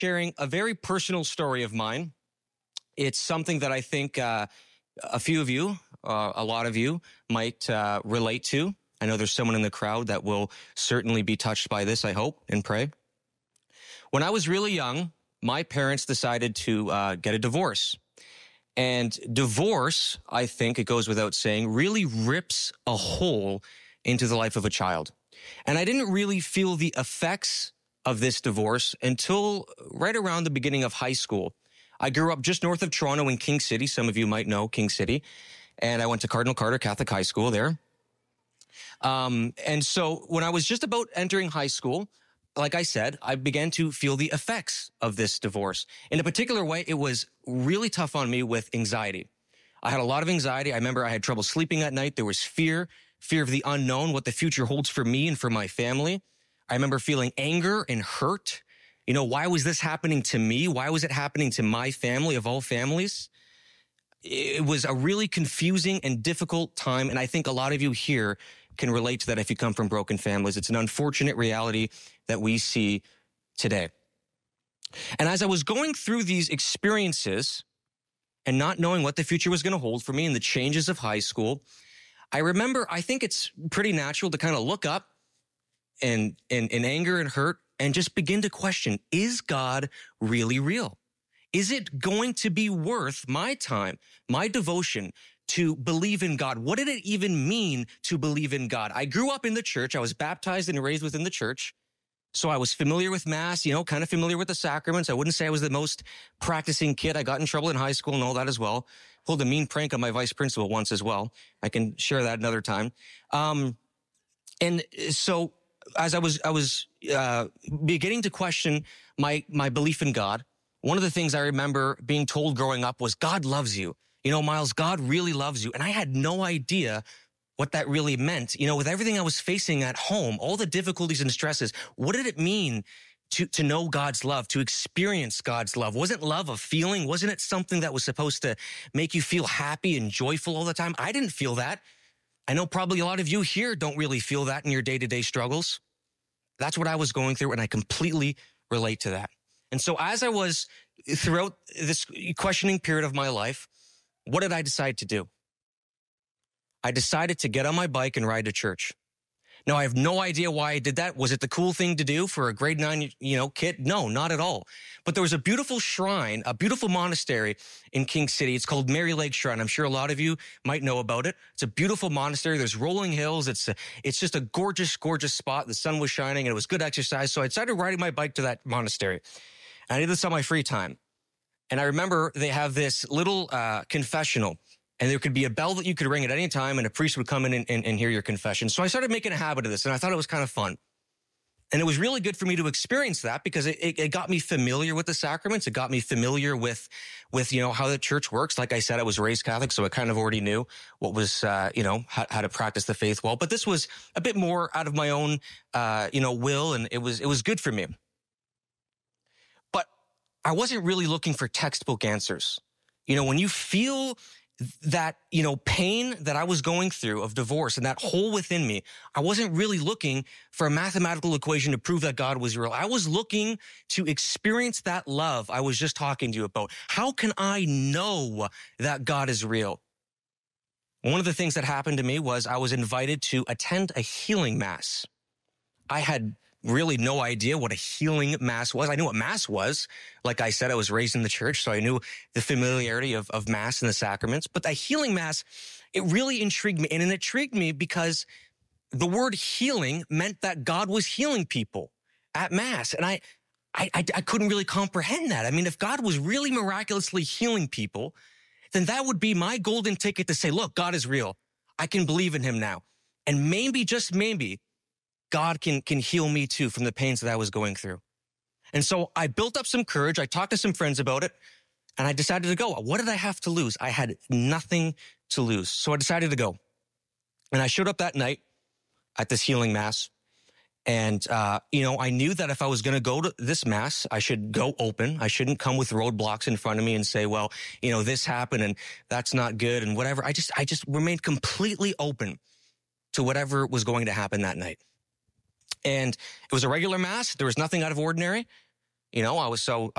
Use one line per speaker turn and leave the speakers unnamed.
sharing a very personal story of mine. It's something that I think a few of you, a lot of you might relate to. I know there's someone in the crowd that will certainly be touched by this, I hope, and pray. When I was really young, my parents decided to get a divorce. And divorce, I think it goes without saying, really rips a hole into the life of a child. And I didn't really feel the effects of this divorce until right around the beginning of high school. I grew up just north of Toronto in King City. Some of you might know King City. And I went to Cardinal Carter Catholic High School there. And so when I was just about entering high school, like I said, I began to feel the effects of this divorce. In a particular way, it was really tough on me with anxiety. I had a lot of anxiety. I remember I had trouble sleeping at night. There was fear of the unknown, what the future holds for me and for my family. I remember feeling anger and hurt. You know, why was this happening to me? Why was it happening to my family of all families? It was a really confusing and difficult time. And I think a lot of you here can relate to that if you come from broken families. It's an unfortunate reality that we see today. And as I was going through these experiences and not knowing what the future was going to hold for me and the changes of high school, I remember, I think it's pretty natural to kind of look up in anger and hurt and just begin to question, is God really real? Is it going to be worth my time, my devotion to believe in God? What did it even mean to believe in God? I grew up in the church. I was baptized and raised within the church. So I was familiar with Mass, kind of familiar with the sacraments. I wouldn't say I was the most practicing kid. I got in trouble in high school and all that as well. Pulled a mean prank on my vice principal once as well. I can share that another time. And so as I was beginning to question my belief in God, one of the things I remember being told growing up was, God loves you. Miles, God really loves you. And I had no idea what that really meant. With everything I was facing at home, all the difficulties and stresses, what did it mean to know God's love, to experience God's love? Wasn't love a feeling? Wasn't it something that was supposed to make you feel happy and joyful all the time? I didn't feel that. I know probably a lot of you here don't really feel that in your day-to-day struggles. That's what I was going through, and I completely relate to that. And so as I was throughout this questioning period of my life, what did I decide to do? I decided to get on my bike and ride to church. Now, I have no idea why I did that. Was it the cool thing to do for a grade 9, kid? No, not at all. But there was a beautiful shrine, a beautiful monastery in King City. It's called Mary Lake Shrine. I'm sure a lot of you might know about it. It's a beautiful monastery. There's rolling hills. It's just a gorgeous, gorgeous spot. The sun was shining and it was good exercise. So I decided riding my bike to that monastery. And I did this on my free time. And I remember they have this little confessional. And there could be a bell that you could ring at any time, and a priest would come in and hear your confession. So I started making a habit of this, and I thought it was kind of fun. And it was really good for me to experience that because it got me familiar with the sacraments. It got me familiar with how the church works. Like I said, I was raised Catholic, so I kind of already knew what was, how to practice the faith well. But this was a bit more out of my own, will, and it was good for me. But I wasn't really looking for textbook answers. When you feel that, pain that I was going through of divorce and that hole within me, I wasn't really looking for a mathematical equation to prove that God was real. I was looking to experience that love I was just talking to you about. How can I know that God is real? One of the things that happened to me was I was invited to attend a healing mass. I had really no idea what a healing mass was. I knew what mass was. Like I said, I was raised in the church, so I knew the familiarity of mass and the sacraments. But the healing mass, it really intrigued me. And it intrigued me because the word healing meant that God was healing people at mass. And I couldn't really comprehend that. I mean, if God was really miraculously healing people, then that would be my golden ticket to say, look, God is real. I can believe in him now. And maybe, just maybe, God can heal me too from the pains that I was going through. And so I built up some courage. I talked to some friends about it, and I decided to go. What did I have to lose? I had nothing to lose. So I decided to go. And I showed up that night at this healing mass. And, I knew that if I was going to go to this mass, I should go open. I shouldn't come with roadblocks in front of me and say, well, this happened and that's not good and whatever. I just remained completely open to whatever was going to happen that night. And it was a regular mass. There was nothing out of ordinary. I